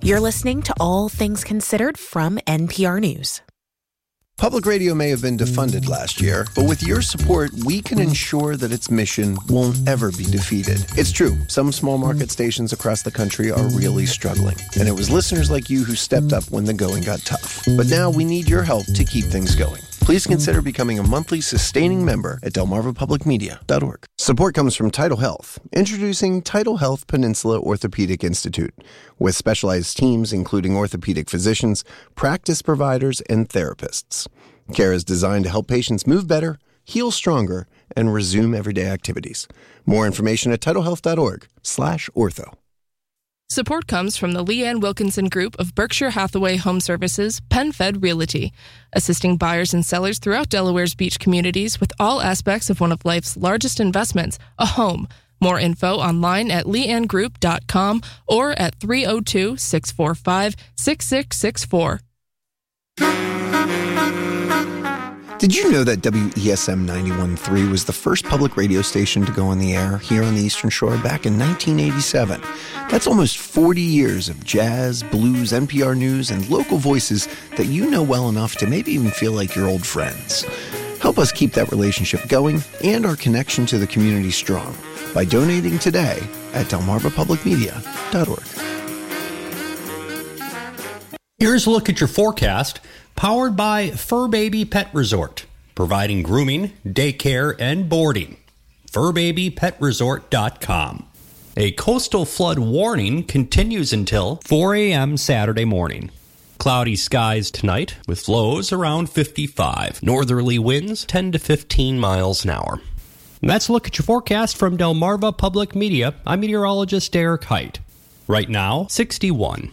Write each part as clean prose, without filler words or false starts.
You're listening to All Things Considered from NPR News. Public radio may have been defunded last year, but with your support, we can ensure that its mission won't ever be defeated. It's true, some small market stations across the country are really struggling, and it was listeners like you who stepped up when the going got tough. But now we need your help to keep things going. Please consider becoming a monthly sustaining member at delmarvapublicmedia.org. Support comes from Tidal Health, introducing Tidal Health Peninsula Orthopedic Institute, with specialized teams including orthopedic physicians, practice providers, and therapists. Care is designed to help patients move better, heal stronger, and resume everyday activities. More information at tidalhealth.org/ortho. Support comes from the Leanne Wilkinson Group of Berkshire Hathaway Home Services, PenFed Realty, assisting buyers and sellers throughout Delaware's beach communities with all aspects of one of life's largest investments, a home. More info online at leannegroup.com or at 302-645-6664. Did you know that WESM 91.3 was the first public radio station to go on the air here on the Eastern Shore back in 1987? That's almost 40 years of jazz, blues, NPR news, and local voices that you know well enough to maybe even feel like you're old friends. Help us keep that relationship going and our connection to the community strong by donating today at delmarvapublicmedia.org. Here's a look at your forecast, powered by Fur Baby Pet Resort, providing grooming, daycare, and boarding. FurBabyPetResort.com. A coastal flood warning continues until 4 a.m. Saturday morning. Cloudy skies tonight with lows around 55. Northerly winds 10 to 15 miles an hour. And that's a look at your forecast from Delmarva Public Media. I'm meteorologist Derek Height. Right now, 61.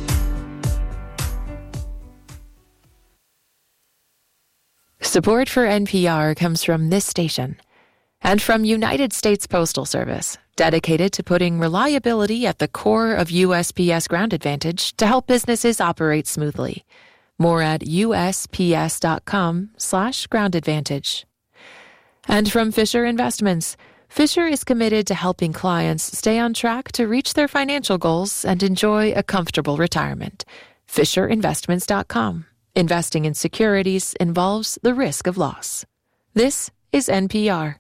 Support for NPR comes from this station and from United States Postal Service, dedicated to putting reliability at the core of USPS Ground Advantage to help businesses operate smoothly. More at USPS.com/Ground Advantage. And from Fisher Investments, Fisher is committed to helping clients stay on track to reach their financial goals and enjoy a comfortable retirement. FisherInvestments.com. Investing in securities involves the risk of loss. This is NPR.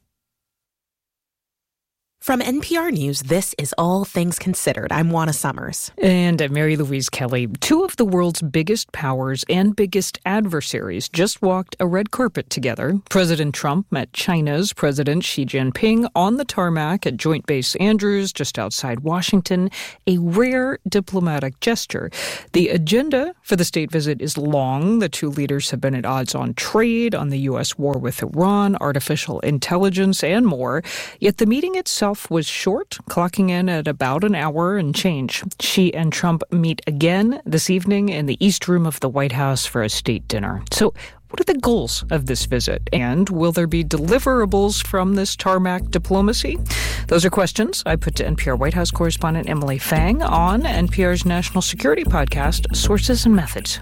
From NPR News, this is All Things Considered. I'm Juana Summers. And I'm Mary Louise Kelly. Two of the world's biggest powers and biggest adversaries just walked a red carpet together. President Trump met China's President Xi Jinping on the tarmac at Joint Base Andrews, just outside Washington, a rare diplomatic gesture. The agenda for the state visit is long. The two leaders have been at odds on trade, on the U.S. war with Iran, artificial intelligence, and more. Yet the meeting itself was short, clocking in at about an hour and change. Xi and Trump meet again this evening in the East Room of the White House for a state dinner. So what are the goals of this visit? And will there be deliverables from this tarmac diplomacy? Those are questions I put to NPR White House correspondent Emily Fang on NPR's national security podcast, Sources and Methods.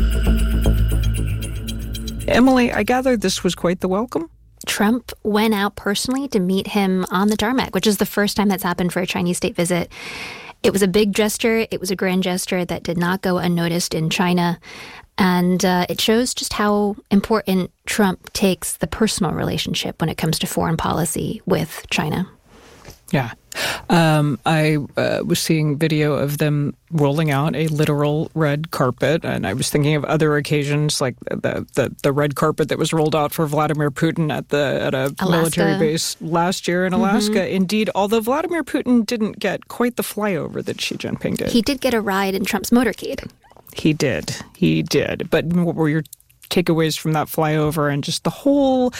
Emily, I gather this was quite the welcome? Trump went out personally to meet him on the tarmac, which is the first time that's happened for a Chinese state visit. It was a big gesture. It was a grand gesture that did not go unnoticed in China. And it shows just how important Trump takes the personal relationship when it comes to foreign policy with China. Yeah. I was seeing video of them rolling out a literal red carpet, and I was thinking of other occasions like the red carpet that was rolled out for Vladimir Putin at a military base last year in Alaska. Mm-hmm. Indeed, although Vladimir Putin didn't get quite the flyover that Xi Jinping did. He did get a ride in Trump's motorcade. He did. But what were your takeaways from that flyover and just the whole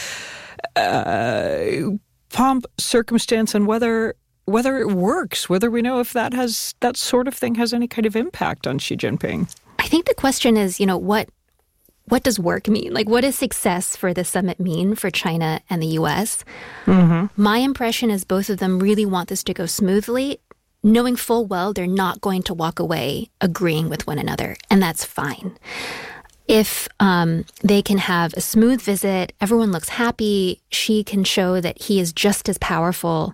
pomp, circumstance, and whether it works, whether we know if that sort of thing has any kind of impact on Xi Jinping? I think the question is, what does work mean? Like, what does success for the summit mean for China and the U.S.? Mm-hmm. My impression is both of them really want this to go smoothly, knowing full well they're not going to walk away agreeing with one another, and that's fine. If they can have a smooth visit, everyone looks happy, Xi can show that he is just as powerful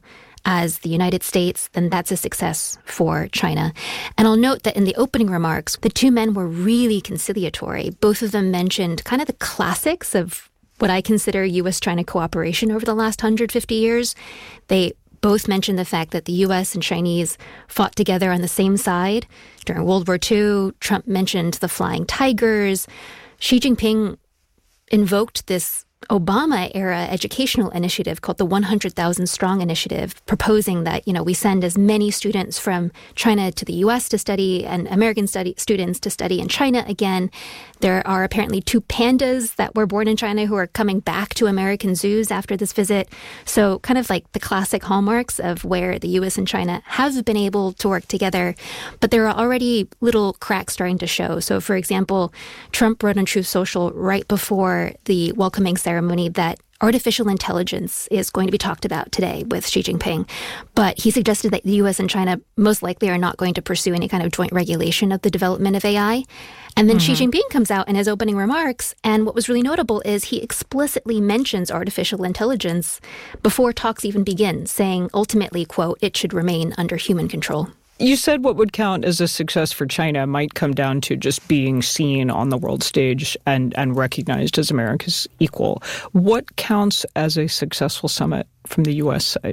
as the United States, then that's a success for China. And I'll note that in the opening remarks, the two men were really conciliatory. Both of them mentioned kind of the classics of what I consider U.S.-China cooperation over the last 150 years. They both mentioned the fact that the U.S. and Chinese fought together on the same side during World War II. Trump mentioned the Flying Tigers. Xi Jinping invoked this Obama-era educational initiative called the 100,000 Strong Initiative, proposing that, we send as many students from China to the U.S. to study and American students to study in China again. There are apparently 2 pandas that were born in China who are coming back to American zoos after this visit. So kind of like the classic hallmarks of where the U.S. and China have been able to work together. But there are already little cracks starting to show. So, for example, Trump wrote on Truth Social right before the welcoming ceremony that artificial intelligence is going to be talked about today with Xi Jinping. But he suggested that the U.S. and China most likely are not going to pursue any kind of joint regulation of the development of AI. And then Xi Jinping comes out in his opening remarks, and what was really notable is he explicitly mentions artificial intelligence before talks even begin, saying ultimately, quote, it should remain under human control. You said what would count as a success for China might come down to just being seen on the world stage and recognized as America's equal. What counts as a successful summit from the U.S. side?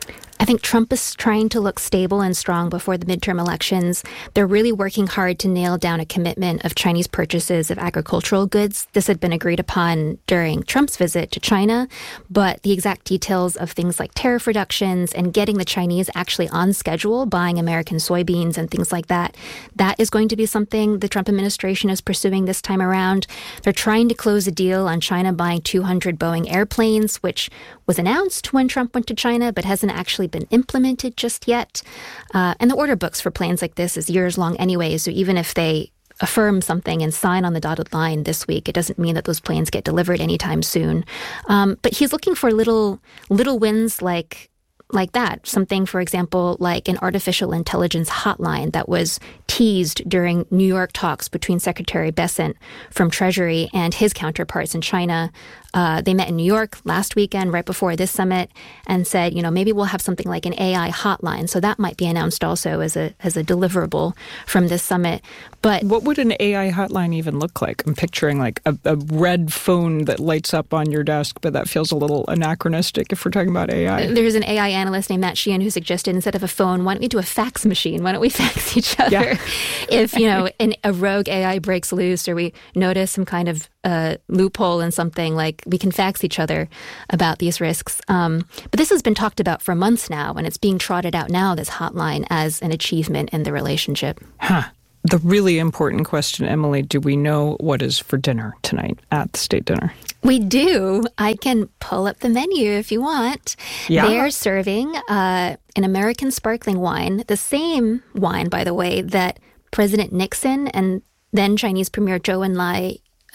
I think Trump is trying to look stable and strong before the midterm elections. They're really working hard to nail down a commitment of Chinese purchases of agricultural goods. This had been agreed upon during Trump's visit to China, but the exact details of things like tariff reductions and getting the Chinese actually on schedule, buying American soybeans and things like that, that is going to be something the Trump administration is pursuing this time around. They're trying to close a deal on China buying 200 Boeing airplanes, which was announced when Trump went to China, but hasn't actually been implemented just yet. And the order books for plans like this is years long anyway, so even if they affirm something and sign on the dotted line this week, it doesn't mean that those planes get delivered anytime soon. But he's looking for little wins like that. Something, for example, like an artificial intelligence hotline that was teased during New York talks between Secretary Bessent from Treasury and his counterparts in China. They met in New York last weekend, right before this summit, and said, maybe we'll have something like an AI hotline. So that might be announced also as a deliverable from this summit. But what would an AI hotline even look like? I'm picturing like a red phone that lights up on your desk, but that feels a little anachronistic if we're talking about AI. There's an AI analyst named Matt Sheehan who suggested instead of a phone, why don't we do a fax machine? Why don't we fax each other? Yeah. If, a rogue AI breaks loose or we notice some kind of loophole in something, like we can fax each other about these risks. But this has been talked about for months now, and it's being trotted out now, this hotline, as an achievement in the relationship. The really important question, Emily, do we know what is for dinner tonight at the state dinner? We do. I can pull up the menu if you want. Yeah. They're serving an American sparkling wine, the same wine, by the way, that President Nixon and then Chinese Premier Zhou Enlai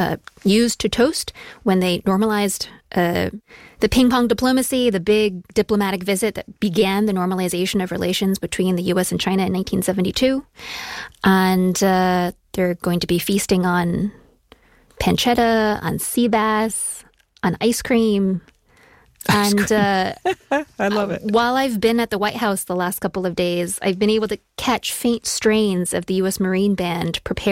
used to toast when they normalized the ping-pong diplomacy, the big diplomatic visit that began the normalization of relations between the U.S. and China in 1972. And they're going to be feasting on pancetta, on sea bass, on ice cream. And I love it. While I've been at the White House the last couple of days, I've been able to catch faint strains of the U.S. Marine Band prepared